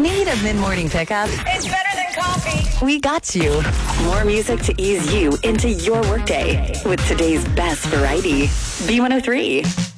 Need a mid-morning pickup? It's better than coffee. We got you. More music to ease you into your workday with today's best variety. B103.